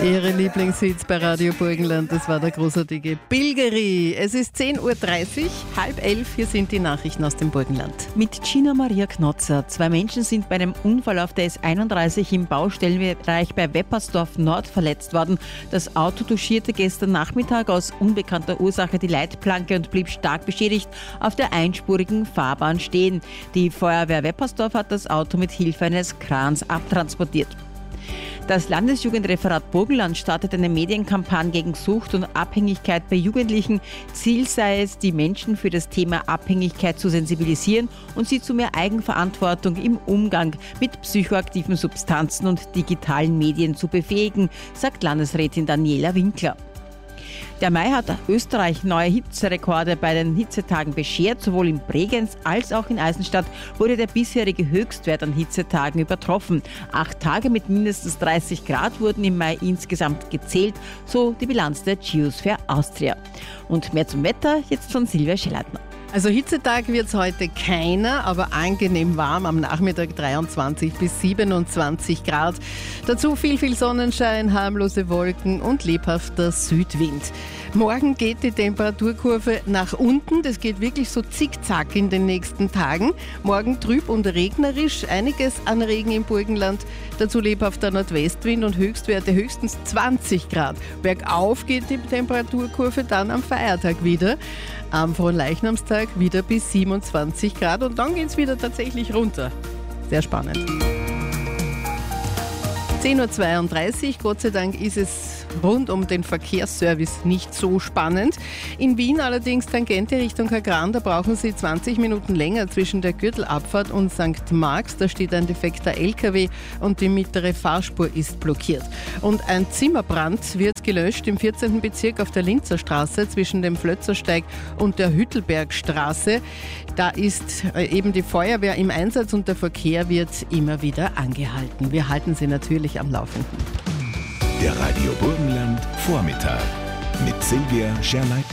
Ihre Lieblingshits bei Radio Burgenland, das war der großartige Bilgeri. Es ist 10.30 Uhr, 10:30, hier sind die Nachrichten aus dem Burgenland. Mit Gina Maria Knotzer. 2 Menschen sind bei einem Unfall auf der S31 im Baustellenbereich bei Weppersdorf Nord verletzt worden. Das Auto touchierte gestern Nachmittag aus unbekannter Ursache die Leitplanke und blieb stark beschädigt auf der einspurigen Fahrbahn stehen. Die Feuerwehr Weppersdorf hat das Auto mit Hilfe eines Krans abtransportiert. Das Landesjugendreferat Burgenland startet eine Medienkampagne gegen Sucht und Abhängigkeit bei Jugendlichen. Ziel sei es, die Menschen für das Thema Abhängigkeit zu sensibilisieren und sie zu mehr Eigenverantwortung im Umgang mit psychoaktiven Substanzen und digitalen Medien zu befähigen, sagt Landesrätin Daniela Winkler. Der Mai hat Österreich neue Hitzerekorde bei den Hitzetagen beschert. Sowohl in Bregenz als auch in Eisenstadt wurde der bisherige Höchstwert an Hitzetagen übertroffen. 8 Tage mit mindestens 30 Grad wurden im Mai insgesamt gezählt, so die Bilanz der Geosphere Austria. Und mehr zum Wetter jetzt von Silvia Schellleitner. Also Hitzetag wird es heute keiner, aber angenehm warm, am Nachmittag 23 bis 27 Grad. Dazu viel Sonnenschein, harmlose Wolken und lebhafter Südwind. Morgen geht die Temperaturkurve nach unten, das geht wirklich so zickzack in den nächsten Tagen. Morgen trüb und regnerisch, einiges an Regen im Burgenland, dazu lebhafter Nordwestwind und Höchstwerte höchstens 20 Grad. Bergauf geht die Temperaturkurve dann am Feiertag wieder. Am Fronleichnamstag wieder bis 27 Grad und dann geht es wieder tatsächlich runter. Sehr spannend. 10.32 Uhr, Gott sei Dank ist es rund um den Verkehrsservice nicht so spannend. In Wien allerdings Tangente Richtung Kagran, da brauchen Sie 20 Minuten länger zwischen der Gürtelabfahrt und St. Marx. Da steht ein defekter LKW und die mittlere Fahrspur ist blockiert. Und ein Zimmerbrand wird gelöscht im 14. Bezirk auf der Linzer Straße zwischen dem Flötzersteig und der Hüttelbergstraße. Da ist eben die Feuerwehr im Einsatz und der Verkehr wird immer wieder angehalten. Wir halten Sie natürlich am Laufenden. Der Radio Burgenland Vormittag mit Silvia Schellleitner.